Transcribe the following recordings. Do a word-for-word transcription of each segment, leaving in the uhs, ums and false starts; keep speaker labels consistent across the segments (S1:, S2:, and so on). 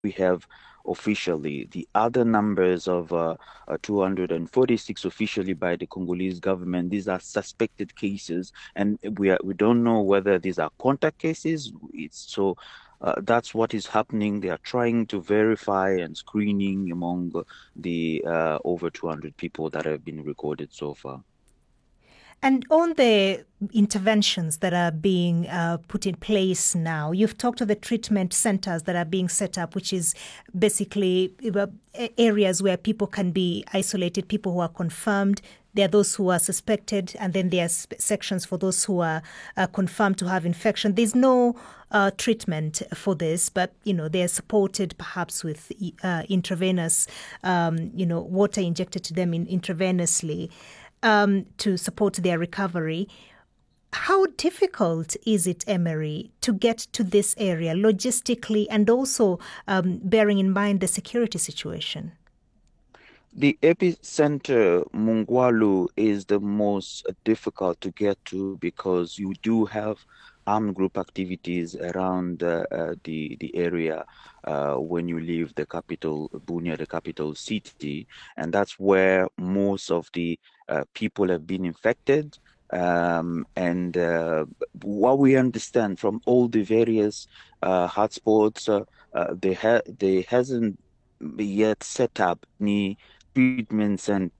S1: we have officially. The other numbers of uh, uh, two hundred forty-six officially by the Congolese government, these are suspected cases, and we are, we don't know whether these are contact cases. It's so uh, that's what is happening. They are trying to verify and screening among the uh, over two hundred people that have been recorded so far.
S2: And on the interventions that are being uh, put in place now, you've talked of the treatment centers that are being set up, which is basically areas where people can be isolated, people who are confirmed. There are those who are suspected, and then there are sections for those who are uh, confirmed to have infection. There's no uh, treatment for this, but, you know, they're supported perhaps with uh, intravenous, um, you know, water injected to them in, intravenously. Um, to support their recovery. How difficult is it, Emery, to get to this area logistically and also um, bearing in mind the security situation?
S1: The epicenter, Mungwalu, is the most difficult to get to because you do have armed group activities around uh, uh, the the area uh, when you leave the capital, Bunia, the capital city, and that's where most of the uh, people have been infected. Um, and uh, what we understand from all the various uh, hotspots, uh, uh, they ha they hasn't yet set up any treatments and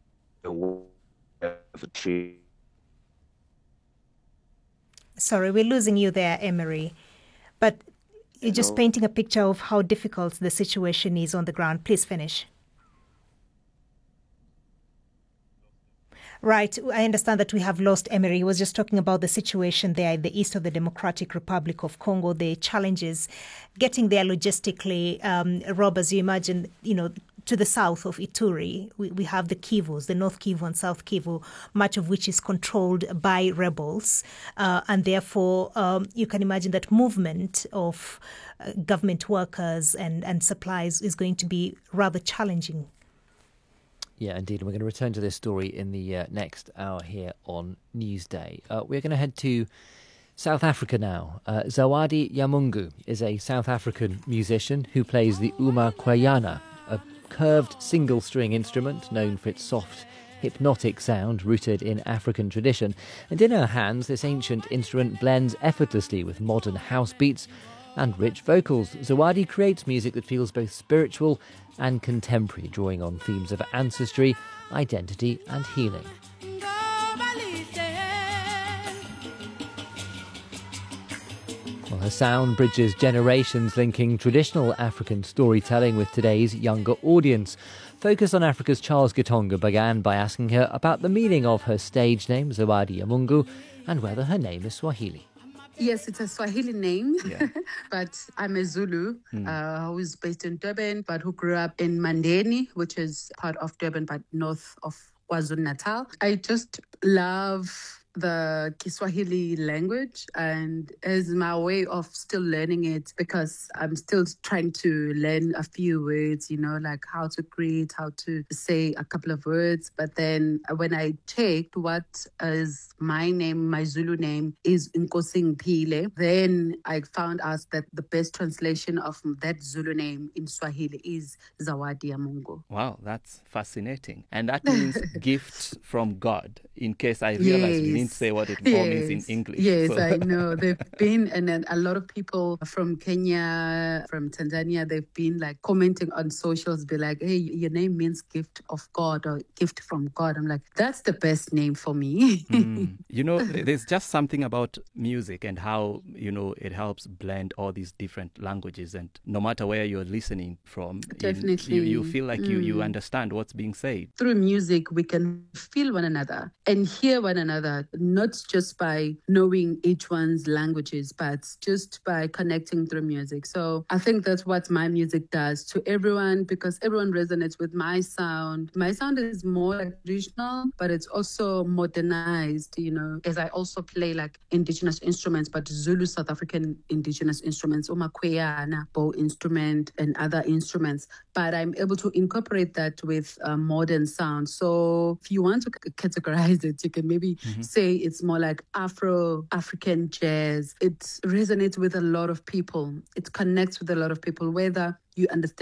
S2: Sorry, we're losing you there, Emery. But you're
S1: Hello.
S2: just painting a picture of how difficult the situation is on the ground. Please finish. Right. I understand that we have lost Emery. He was just talking about the situation there in the east of the Democratic Republic of Congo, the challenges getting there logistically. Um, Rob, as you imagine, you know, to the south of Ituri, we, we have the Kivus, the North Kivu and South Kivu, much of which is controlled by rebels. Uh, and therefore, um, you can imagine that movement of uh, government workers and, and supplies is going to be rather challenging.
S3: Yeah, indeed. And we're going to return to this story in the uh, next hour here on Newsday. Uh, we're going to head to South Africa now. Uh, Zawadi Yamungu is a South African musician who plays the Uma Kwayana, a curved single-string instrument known for its soft, hypnotic sound rooted in African tradition. And in her hands, this ancient instrument blends effortlessly with modern house beats and rich vocals. Zawadi creates music that feels both spiritual and contemporary, drawing on themes of ancestry, identity and healing. Well, her sound bridges generations, linking traditional African storytelling with today's younger audience. Focus on Africa's Charles Gitonga began by asking her about the meaning of her stage name, Zawadi Yamungu, and whether her name is Swahili.
S4: Yes, it's a Swahili name,
S3: yeah.
S4: but I'm a Zulu
S3: mm.
S4: uh, who is based in Durban, but who grew up in Mandeni, which is part of Durban, but north of KwaZulu-Natal. I just love the Kiswahili language, and as my way of still learning it, because I'm still trying to learn a few words, you know, like how to greet, how to say a couple of words. But then when I checked what is my name, my Zulu name is Nkosi Ngiphile, then I found out that the best translation of that Zulu name in Swahili is Zawadi Yamungu.
S5: Wow, that's fascinating. And that means gift from God, in case I realized yes. we didn't say what it all yes. means in English.
S4: Yes,
S5: so.
S4: I know. They've been, and then a lot of people from Kenya, from Tanzania, they've been like commenting on socials, be like, hey, your name means gift of God or gift from God. I'm like, that's the best name for me.
S5: mm. You know, there's just something about music and how, you know, it helps blend all these different languages. And no matter where you're listening from,
S4: definitely
S5: you, you feel like
S4: mm.
S5: you, you understand what's being said.
S4: Through music, we can feel one another and hear one another, not just by knowing each one's languages, but just by connecting through music. So I think that's what my music does to everyone, because everyone resonates with my sound. My sound is more like traditional, but it's also modernized, you know, as I also play like indigenous instruments, but Zulu South African indigenous instruments, umakweyana, bow instrument and other instruments. But I'm able to incorporate that with uh, modern sound. So if you want to c- categorize it, you can maybe mm-hmm. say say it's more like Afro-African jazz. It resonates with a lot of people. It connects with a lot of people, whether you understand